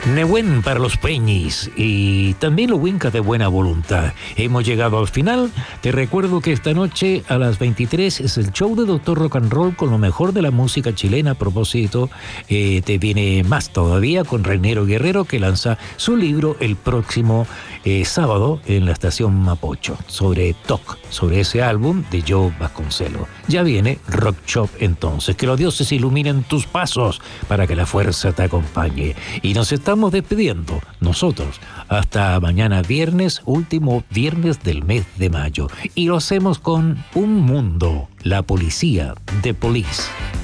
Nehuen para los peñis y también los wincas de buena voluntad. Hemos llegado al final. Te recuerdo que esta noche a las 23 es el show de Doctor Rock and Roll con lo mejor de la música chilena. A propósito, te viene más todavía con Reinero Guerrero, que lanza su libro el próximo sábado en la estación Mapocho, sobre TOC, sobre ese álbum de Joe Vasconcelos. Ya viene Rock Shop entonces. Que los dioses iluminen tus pasos para que la fuerza te acompañe. Y nos estamos despidiendo nosotros hasta mañana viernes, último viernes del mes de mayo. Y lo hacemos con Un Mundo, la policía de Police.